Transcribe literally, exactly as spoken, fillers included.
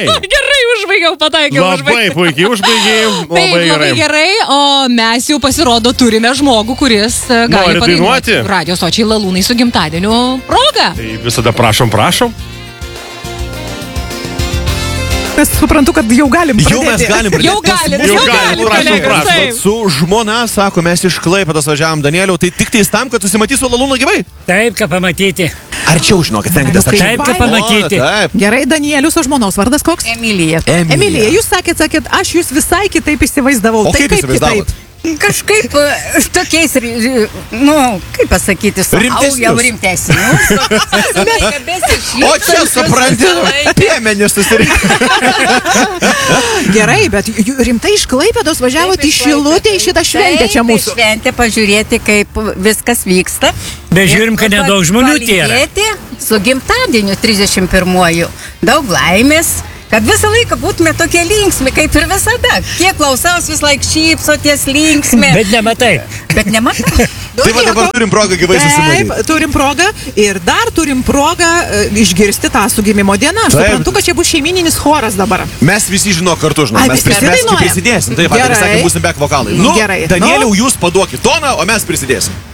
Gerai užbaigiau, pataikiau. Labai puikiai užbaigiai. Taip, labai gerai, o mes jau pasirodo turime žmogų, kuris gali padainuoti Radio Sočiai Lalūnai su gimtadieniu proga. Tai visada prašom, prašom. Mes suprantu, kad jau galim pradėti. Jau mes galim pradėti. Jau galim, jau jau galim, galim, prašom, kolegos, prašom. taip. Su žmona, sako, mes iš Klaipėdos važiavom, Danieliau, tai tik tais tam, kad susimatysiu Lalūną gyvai? Taip, ką pamatyti. Arčiau, žinokit, tenkitės arčiau. Taip, ką pamatyti. O, taip. Gerai, Danielius, o žmonos vardas koks? Emilija. Emilija. Emilija, jūs sakėt, sakėt, aš jūs visai kitaip įsivaizdavau. O Tai kaip įsivaizdavot? Kažkaip e, tokiais, ri- nu, kaip pasakyti, Rimtesnius. jau rimtesnius. O čia, supranti, piemenės susirinko. Gerai, bet jų- rimtai iš Klaipėdos važiavote į Šilutę į šitą šventę čia mūsų. Šventę pažiūrėti, kaip viskas vyksta. Bet žiūrim, kad nedaug žmonių tėra. Palinkėti su gimtadieniu trisdešimt pirmuoju. Daug laimės. Kad visą laiką būtume tokie linksmi, kaip ir visada. Kiek klausaus vis laik šypsoties linksmi. Bet nematai. Bet nematau. Tai va dabar turim progą gyvai susimatyti. Taip, turim progą ir dar turim progą e, išgirsti tą su gimimo dieną. Aš Taip. suprantu, kad čia bus šeimininis choras dabar. Mes visi žino kartu, žinau. Ai, Mes visi prisidėsim, dainuojam? prisidėsim. Taip, vakar Gerai. sakėm, būsim back vokalai. Nu, Gerai. Danieliau, Nu. jūs paduokit toną, o mes prisidėsim.